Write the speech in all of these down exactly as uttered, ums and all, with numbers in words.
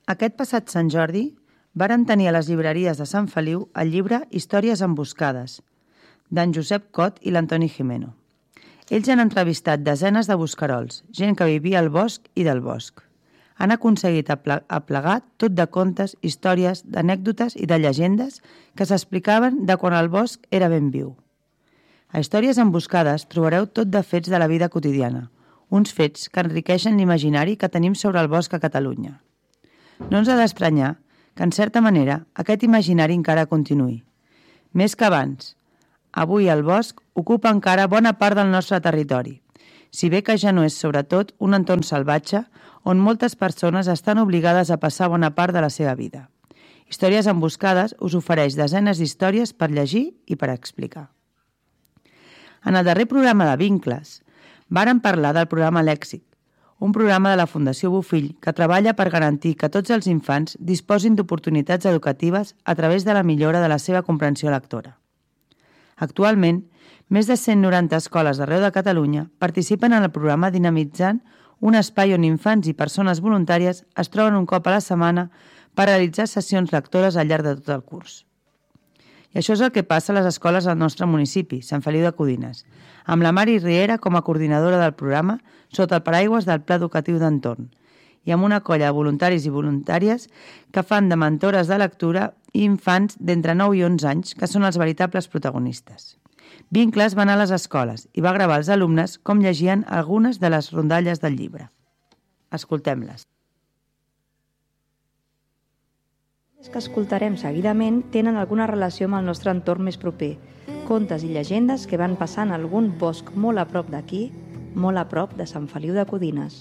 Aquest passat Sant Jordi varen tenir a les llibreries de Sant Feliu el llibre Històries emboscades, d'en Josep Cot i l'Antoni Gimeno. Ells han entrevistat desenes de bosquerols, gent que vivia al bosc i del bosc. Han aconseguit aplegar tot de contes, històries, d'anècdotes i de llegendes que s'explicaven de quan el bosc era ben viu. A Històries emboscades trobareu tot de fets de la vida quotidiana, uns fets que enriqueixen l'imaginari que tenim sobre el bosc a Catalunya. No ens ha d'estranyar que, en certa manera, aquest imaginari encara continuï. Més que abans, avui el bosc ocupa encara bona part del nostre territori, si bé que ja no és sobretot un entorn salvatge on moltes persones estan obligades a passar bona part de la seva vida. Històries emboscades us ofereix desenes d'històries per llegir i per explicar. En el darrer programa de Vincles, vàrem parlar del programa Lèxic, un programa de la Fundació Bofill que treballa per garantir que tots els infants disposin d'oportunitats educatives a través de la millora de la seva comprensió lectora. Actualment, més de cent noranta escoles d'arreu de Catalunya participen en el programa dinamitzant un espai on infants i persones voluntàries es troben un cop a la setmana per realitzar sessions lectores al llarg de tot el curs. I això és el que passa a les escoles del nostre municipi, Sant Feliu de Codines, amb la Mari Riera com a coordinadora del programa sota el paraigües del Pla Educatiu d'Entorn i amb una colla de voluntaris i voluntàries que fan de mentores de lectura i infants d'entre nou i onze anys, que són els veritables protagonistes. Vincles va anar a les escoles i va gravar als alumnes com llegien algunes de les rondalles del llibre. Escoltem-les. Els que escoltarem seguidament tenen alguna relació amb el nostre entorn més proper, contes i llegendes que van passar en algun bosc molt a prop d'aquí, molt a prop de Sant Feliu de Codines.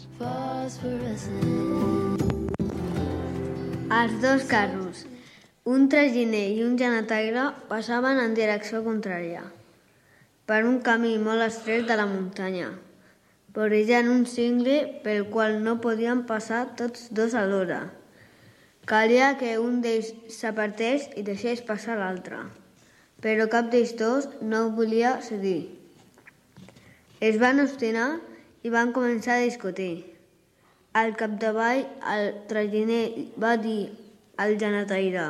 Els dos carros, un traginer i un janataire, passaven en direcció contrària, per un camí molt estret de la muntanya, vorejant un cingle pel qual no podien passar tots dos alhora. Calia que un d'ells s'apartés i deixés passar l'altre, però cap d'ells dos no volia cedir. Es van obstinar i van començar a discutir. Al capdavall, el traginer va dir al janataire: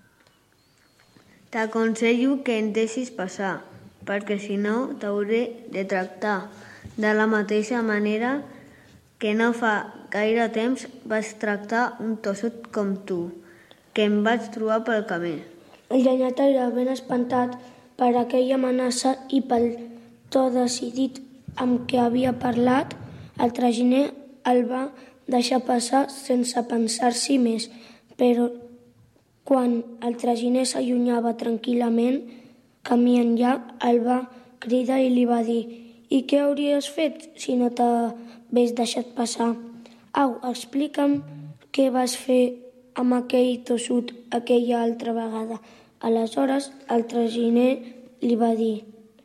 «T'aconsello que em deixis passar, perquè si no t'hauré de tractar de la mateixa manera que no fa gaire temps vaig tractar un tossut com tu, que em vaig trobar pel camí». El janataire, ben espantat per aquella amenaça i pel to decidit amb què havia parlat, el traginer el va deixar passar sense pensar-s'hi més, però quan el traginer s'allunyava tranquil·lament, camí enllà, el va cridar i li va dir: «I què hauries fet si no t'hagués deixat passar? Au, explica'm què vas fer amb aquell tossut aquella altra vegada». Aleshores, el traginer li va dir: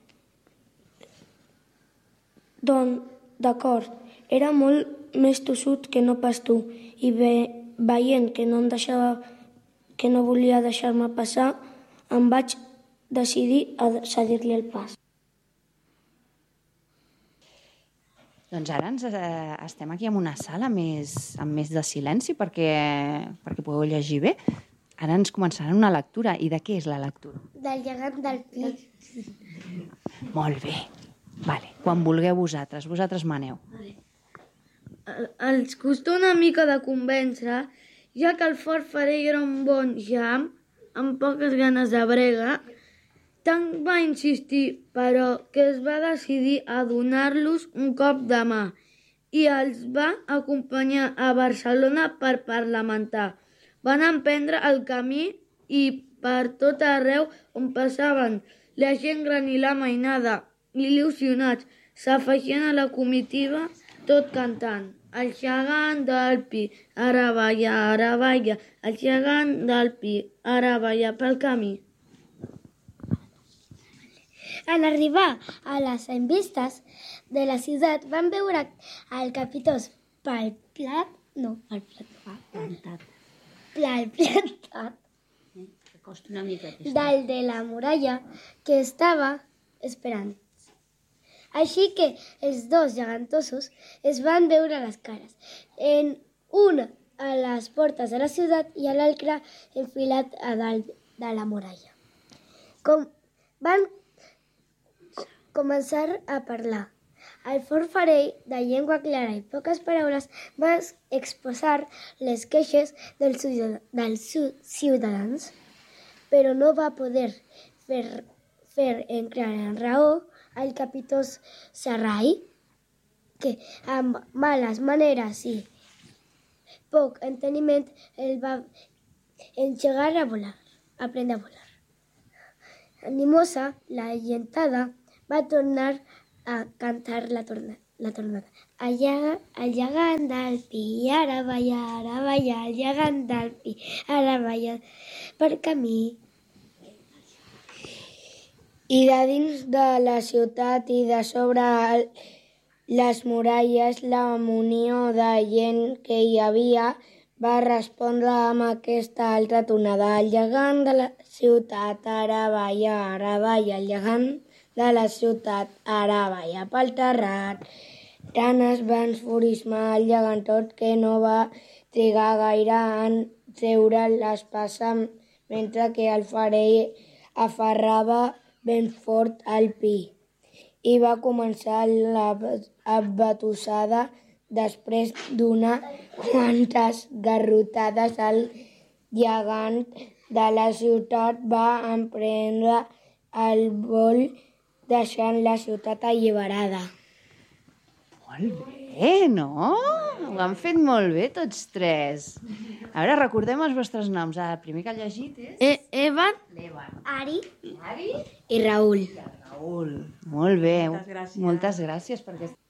«Doncs, d'acord, era molt més tossut que no pas tu, i ve, veient que no, em deixava, que no volia deixar-me passar, em vaig decidir a cedir-li el pas». Doncs ara ens, eh, estem aquí en una sala més, amb més de silenci perquè, perquè pugueu llegir bé. Ara ens començarà una lectura. I de què és la lectura? Del gegant del pi. Molt bé. Vale. Quan vulgueu vosaltres, vosaltres maneu. Els costó una mica de convèncer, ja que el fort farell era un bon jam, amb poques ganes de brega. Tant va insistir, però, que es va decidir a donar-los un cop de mà i els va acompanyar a Barcelona per parlamentar. Van emprendre el camí i per tot arreu on passaven la gent gran i la mainada, il·lusionats, s'afegien a la comitiva tot cantant: «El gegant del pi, ara balla, ara balla, el gegant del pi, ara balla pel camí». Al arribar a les envistes de la ciutat van veure el capitós palplat, no, palplat, plantat, palplantat, dalt de la muralla que estava esperant. Així que els dos gegantossos es van veure les cares. En un a les portes de la ciutat i a l'altre enfilat a dalt de la muralla. Com van començar a parlar. El fort farell, de llengua clara i poques paraules, va exposar les queixes dels ciutadans, però no va poder fer, fer entrar en raó al capitós Sarrai, que amb males maneres i poc enteniment el va engegar a volar, a aprendre a volar. Animosa, la llentada, va tornar a cantar la, torna, la tornada. El, llaga, el gegant del pi, ara balla, ara balla, el gegant del pi, ara balla per camí. I de dins de la ciutat i de sobre les muralles, la munió de gent que hi havia va respondre amb aquesta altra tonada. El gegant de la ciutat ara balla, ara balla, el gegant de la ciutat ara balla pel terrat. Tant es va enfurismar el gegantot que no va trigar gaire en treure l'espasa mentre que el farell aferrava ben fort al pi. I va començar la batussada. Després d'una quantes garrotades, el gegant de la ciutat va emprendre el vol deixant la ciutat alliberada. Molt bé, no? Ho han fet molt bé tots tres. A veure, recordem els vostres noms. El primer que ha llegit és... E Evan, l'Evan. Ari Ari I Raül. Raül. Molt bé. Moltes gràcies. Moltes gràcies per aquesta